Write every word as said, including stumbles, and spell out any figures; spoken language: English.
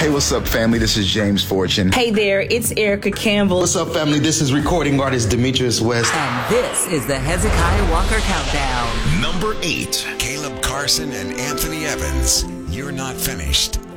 Hey, what's up, family? This is James Fortune. Hey there, it's Erica Campbell. What's up, family? This is recording artist Demetrius West. And this is the Hezekiah Walker Countdown. Number eight, Caleb Carson and Anthony Evans. You're Not Finished.